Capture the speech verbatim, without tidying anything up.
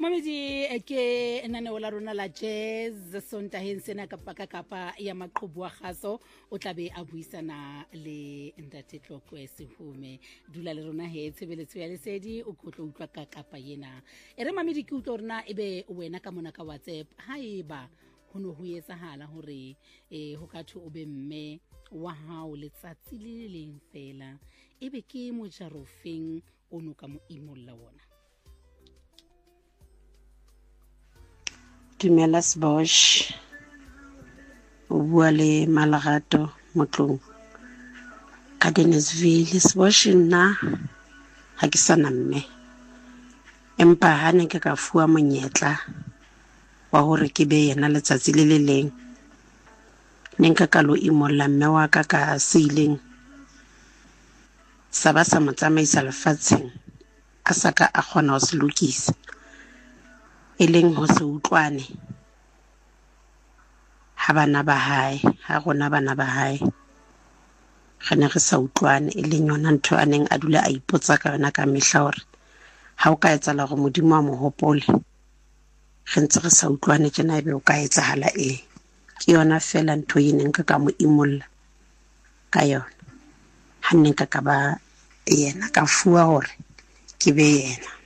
Mamedi ke naneo la rona la jazz sontaheng sena kapa ka kapa ya maqhubu a kgaso o tlabe a buisana le Ntate Tlokwe Sehume. Dula le rona he tshebeletso ya lesedi o kotlo utlwa ka kapa yena. Ere Mamedi ke utlwa rona ebe wena ka mona ka WhatsApp haeba ho no ho etsahala hore eh ho ka thu o be mme wa hao letsatsi le leng fela ebe ke mojarofeng o no ka mo imolla wona. Dumela Sebosh o bua le Malagato Motlong ka Dennisville. Sebosh nna ha ke sana mme empa ha ne ke ka fuwa monyetla wa hore ke be yena letsatsi le le leng ne nka ka lo imolla mme wa ka ka seileng sa ba sa mo tsamaisa lefatsheng a saka a kgona ho se lokisa eleng ho se utlwane ha bana ba hae ha rona bana ba hae re ne re sa utlwane eleng yona ntho a neng a dula a ipotsa ka yona ka mehla hore ha o ka etsahala go modimo a mo hopole re ntse re sa utlwane tjena ebe o ka etsahala e ke yona fela ntho e neng ka ka mo imolla ka yona ha nne ka ka ba yena ka fuwa hore ke be yena.